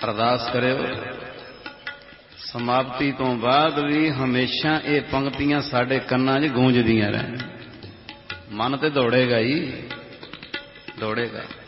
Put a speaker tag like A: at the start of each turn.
A: अरदास करियो समाप्ति तो बाद भी हमेशा ये पंक्तियां साडे कन्नां 'च गूंजदियां रहन। मन ते दौड़ेगा ही दौड़ेगा।